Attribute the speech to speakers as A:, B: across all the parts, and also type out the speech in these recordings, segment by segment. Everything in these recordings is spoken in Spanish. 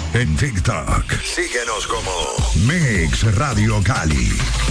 A: En TikTok, síguenos como Mix Radio Cali.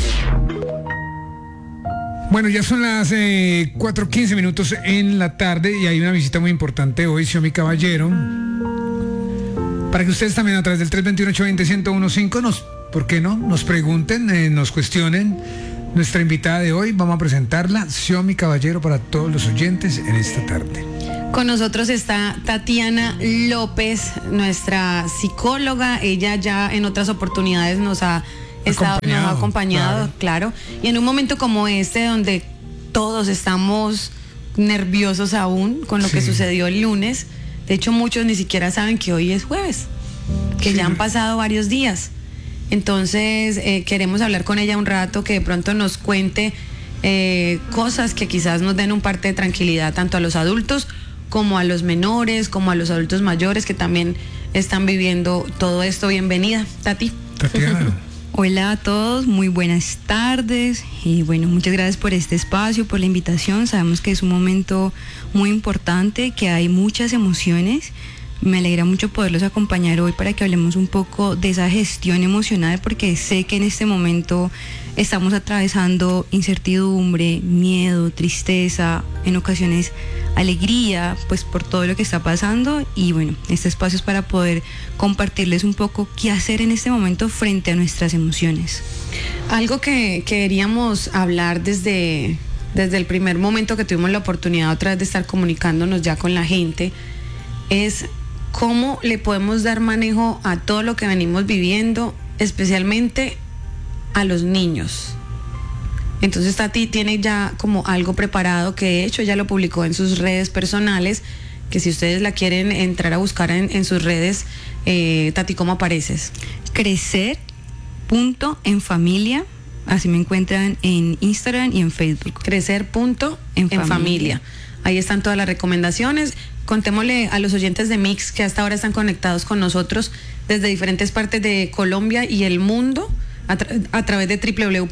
B: Bueno, ya son las 4:15 en la tarde y hay una visita muy importante hoy, Xiomi Caballero. Para que ustedes también a través del 321-820-1015 ¿por qué no? Nos pregunten, nos cuestionen. Nuestra invitada de hoy, vamos a presentarla, Xiomi Caballero, para todos los oyentes en esta tarde.
C: Con nosotros está Tatiana López, nuestra psicóloga. Ella ya en otras oportunidades nos ha acompañado, claro. Y en un momento como este, donde todos estamos nerviosos aún con lo que sucedió el lunes, de hecho muchos ni siquiera saben que hoy es jueves, que ya han pasado varios días. Entonces queremos hablar con ella un rato, que de pronto nos cuente cosas que quizás nos den un parte de tranquilidad tanto a los adultos como a los menores, como a los adultos mayores que también están viviendo todo esto. Bienvenida, Tati.
B: Tatiana.
D: Hola a todos, muy buenas tardes y bueno, muchas gracias por este espacio, por la invitación. Sabemos que es un momento muy importante, que hay muchas emociones. Me alegra mucho poderlos acompañar hoy para que hablemos un poco de esa gestión emocional, porque sé que en este momento estamos atravesando incertidumbre, miedo, tristeza, en ocasiones alegría, pues por todo lo que está pasando. Y bueno, este espacio es para poder compartirles un poco qué hacer en este momento frente a nuestras emociones.
C: Algo que queríamos hablar desde el primer momento que tuvimos la oportunidad otra vez de estar comunicándonos ya con la gente es cómo le podemos dar manejo a todo lo que venimos viviendo, especialmente a los niños. Entonces Tati tiene ya como algo preparado, que de hecho ya lo publicó en sus redes personales, que si ustedes la quieren entrar a buscar en sus redes, Tati, ¿cómo apareces?
D: Crecer.enfamilia, así me encuentran en Instagram y en Facebook.
C: Crecer.enfamilia. Ahí están todas las recomendaciones. Contémosle a los oyentes de Mix que hasta ahora están conectados con nosotros desde diferentes partes de Colombia y el mundo a través de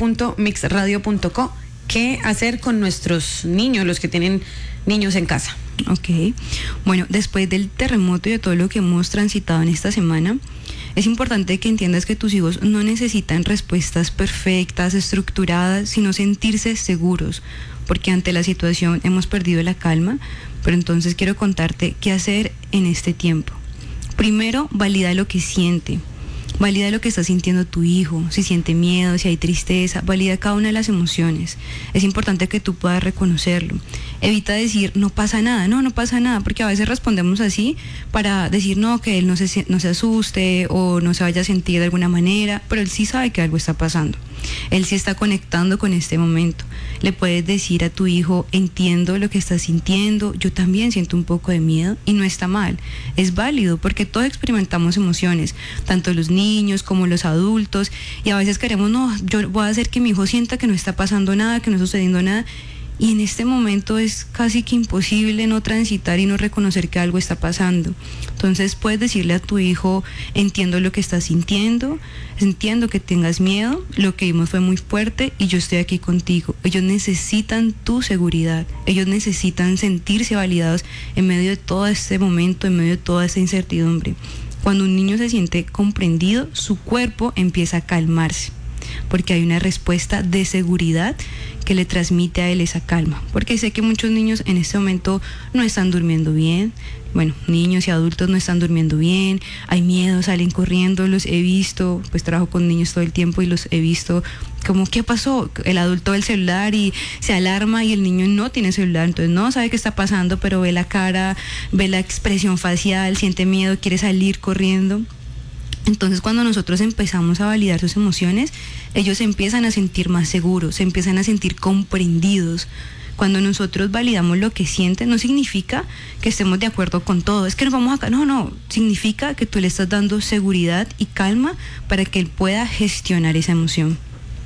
C: www.mixradio.co qué hacer con nuestros niños, los que tienen niños en casa.
D: Ok, bueno, después del terremoto y de todo lo que hemos transitado en esta semana, es importante que entiendas que tus hijos no necesitan respuestas perfectas, estructuradas, sino sentirse seguros, porque ante la situación hemos perdido la calma. Pero entonces quiero contarte qué hacer en este tiempo. Primero, valida lo que siente. Valida lo que está sintiendo tu hijo, si siente miedo, si hay tristeza, valida cada una de las emociones. Es importante que tú puedas reconocerlo. Evita decir, no pasa nada, no pasa nada, porque a veces respondemos así para decir, no, que él no se asuste o no se vaya a sentir de alguna manera, pero él sí sabe que algo está pasando. Él sí está conectando con este momento. Le puedes decir a tu hijo, entiendo lo que estás sintiendo, yo también siento un poco de miedo, y no está mal, es válido, porque todos experimentamos emociones, tanto los niños como los adultos, y a veces queremos, no, yo voy a hacer que mi hijo sienta que no está pasando nada, que no está sucediendo nada. Y en este momento es casi que imposible no transitar y no reconocer que algo está pasando. Entonces puedes decirle a tu hijo, entiendo lo que estás sintiendo, entiendo que tengas miedo, lo que vimos fue muy fuerte y yo estoy aquí contigo. Ellos necesitan tu seguridad, ellos necesitan sentirse validados en medio de todo este momento, en medio de toda esta incertidumbre. Cuando un niño se siente comprendido, su cuerpo empieza a calmarse, porque hay una respuesta de seguridad que le transmite a él esa calma, porque sé que muchos niños en este momento no están durmiendo bien. Bueno, niños y adultos no están durmiendo bien, hay miedo, salen corriendo, los he visto, pues trabajo con niños todo el tiempo y los he visto como, ¿qué pasó? El adulto ve el celular y se alarma y el niño no tiene celular, entonces no sabe qué está pasando, pero ve la cara, ve la expresión facial, siente miedo, quiere salir corriendo. Entonces cuando nosotros empezamos a validar sus emociones, ellos se empiezan a sentir más seguros, se empiezan a sentir comprendidos. Cuando nosotros validamos lo que sienten, no significa que estemos de acuerdo con todo, es que nos vamos acá, no, significa que tú le estás dando seguridad y calma para que él pueda gestionar esa emoción.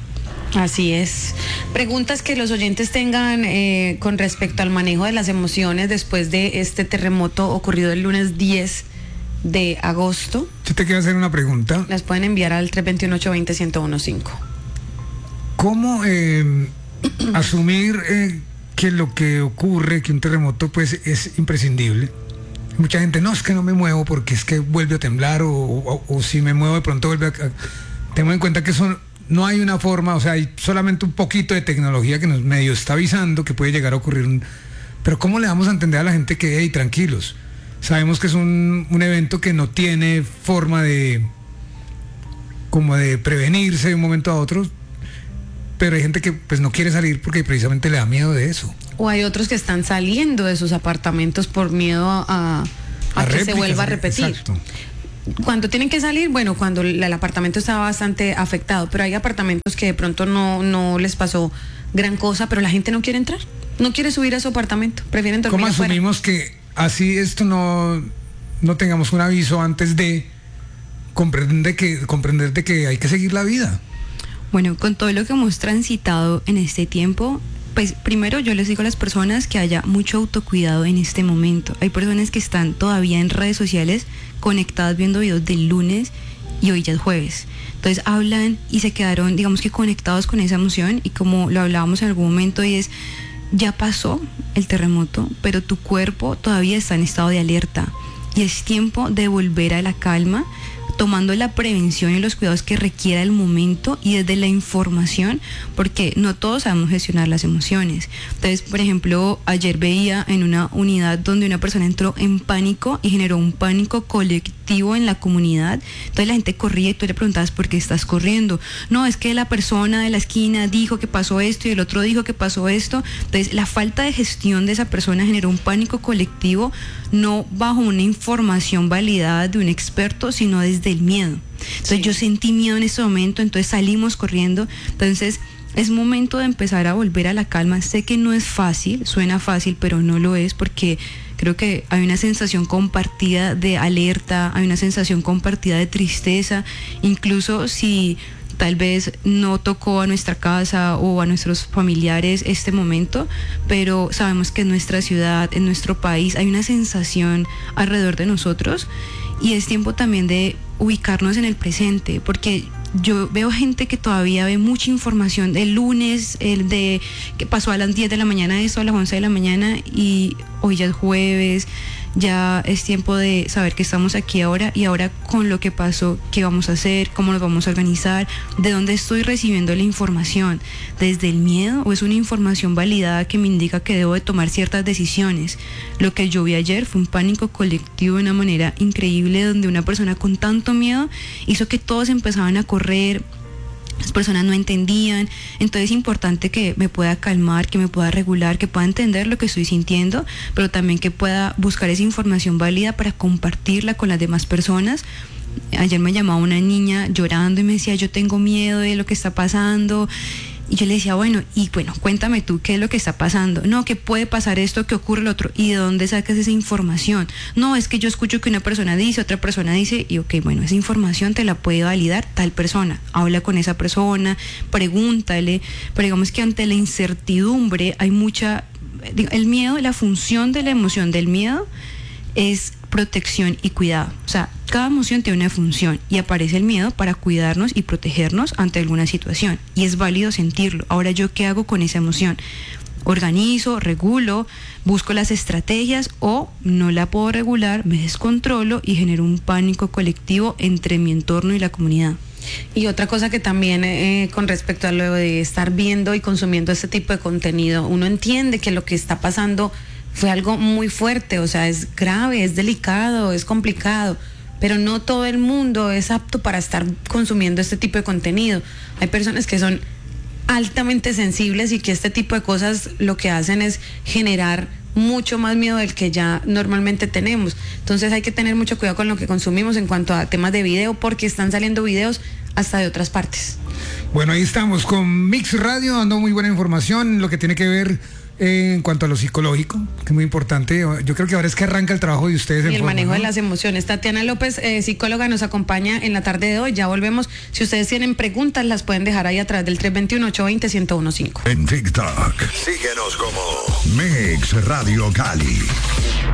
C: Así es. Preguntas que los oyentes tengan con respecto al manejo de las emociones después de este terremoto ocurrido el lunes 10 de agosto.
B: Yo te quiero hacer una pregunta.
C: Las pueden enviar al 321-820-1015.
B: ¿Cómo asumir que lo que ocurre, que un terremoto pues es imprescindible? mucha gente, no, es que no me muevo porque es que vuelve a temblar o si me muevo de pronto vuelve a... Tengo en cuenta que eso no hay una forma, o sea, hay solamente un poquito de tecnología que nos medio está avisando que puede llegar a ocurrir pero ¿cómo le vamos a entender a la gente que, hey, tranquilos? Sabemos que es un evento que no tiene forma de prevenirse de un momento a otro, pero hay gente que pues no quiere salir porque precisamente le da miedo de eso.
C: O hay otros que están saliendo de sus apartamentos por miedo a que réplicas, se vuelva a repetir.
B: Exacto.
C: Cuando tienen que salir, bueno, cuando el apartamento está bastante afectado, pero hay apartamentos que de pronto no les pasó gran cosa, pero la gente no quiere entrar, no quiere subir a su apartamento, prefieren dormir afuera.
B: ¿Cómo asumimos que así esto no tengamos un aviso antes de comprender de que hay que seguir la vida?
D: Bueno, con todo lo que hemos transitado en este tiempo, pues primero yo les digo a las personas que haya mucho autocuidado en este momento. Hay personas que están todavía en redes sociales conectadas viendo videos del lunes y hoy ya es jueves. Entonces hablan y se quedaron, digamos que conectados con esa emoción, y como lo hablábamos en algún momento, y es, ya pasó el terremoto, pero tu cuerpo todavía está en estado de alerta y es tiempo de volver a la calma, tomando la prevención y los cuidados que requiera el momento y desde la información, porque no todos sabemos gestionar las emociones. Entonces, por ejemplo, ayer veía en una unidad donde una persona entró en pánico y generó un pánico colectivo en la comunidad. Entonces la gente corría y tú le preguntabas, ¿por qué estás corriendo? No, es que la persona de la esquina dijo que pasó esto y el otro dijo que pasó esto. Entonces la falta de gestión de esa persona generó un pánico colectivo, no bajo una información validada de un experto, sino desde el miedo. Entonces yo sentí miedo en ese momento, entonces salimos corriendo. Entonces es momento de empezar a volver a la calma. Sé que no es fácil, suena fácil, pero no lo es, porque creo que hay una sensación compartida de alerta, hay una sensación compartida de tristeza, incluso si tal vez no tocó a nuestra casa o a nuestros familiares este momento, pero sabemos que en nuestra ciudad, en nuestro país, hay una sensación alrededor de nosotros, y es tiempo también de ubicarnos en el presente, porque yo veo gente que todavía ve mucha información del lunes, el de que pasó a las 10 de la mañana esto, a las 11 de la mañana, y hoy ya es jueves, ya es tiempo de saber que estamos aquí ahora, y ahora con lo que pasó, qué vamos a hacer, cómo nos vamos a organizar, de dónde estoy recibiendo la información, desde el miedo o es una información validada que me indica que debo de tomar ciertas decisiones. Lo que yo vi ayer fue un pánico colectivo de una manera increíble, donde una persona con tanto miedo hizo que todos empezaban a correr. Las personas no entendían, entonces es importante que me pueda calmar, que me pueda regular, que pueda entender lo que estoy sintiendo, pero también que pueda buscar esa información válida para compartirla con las demás personas. Ayer me llamaba una niña llorando y me decía, yo tengo miedo de lo que está pasando. Y yo le decía, bueno, cuéntame tú, ¿qué es lo que está pasando? No, que puede pasar esto, que ocurre lo otro. ¿Y de dónde sacas esa información? No, es que yo escucho que una persona dice, otra persona dice, y ok, bueno, esa información te la puede validar tal persona. Habla con esa persona, pregúntale, pero digamos que ante la incertidumbre hay mucha... El miedo, la función de la emoción del miedo es protección y cuidado. O sea, cada emoción tiene una función y aparece el miedo para cuidarnos y protegernos ante alguna situación, y es válido sentirlo. Ahora, ¿yo qué hago con esa emoción? Organizo, regulo, busco las estrategias, o no la puedo regular, me descontrolo y genero un pánico colectivo entre mi entorno y la comunidad.
C: Y otra cosa que también con respecto a lo de estar viendo y consumiendo este tipo de contenido, uno entiende que lo que está pasando fue algo muy fuerte, o sea, es grave, es delicado, es complicado, pero no todo el mundo es apto para estar consumiendo este tipo de contenido. Hay personas que son altamente sensibles y que este tipo de cosas lo que hacen es generar mucho más miedo del que ya normalmente tenemos. Entonces hay que tener mucho cuidado con lo que consumimos en cuanto a temas de video, porque están saliendo videos hasta de otras partes.
B: Bueno, ahí estamos con Mix Radio dando muy buena información, lo que tiene que ver en cuanto a lo psicológico, que es muy importante. Yo creo que ahora es que arranca el trabajo de ustedes.
C: Y el manejo de las emociones. Tatiana López, psicóloga, nos acompaña en la tarde de hoy. Ya volvemos. Si ustedes tienen preguntas, las pueden dejar ahí atrás del 321-820-1015.
A: En TikTok, síguenos como Mix Radio Cali.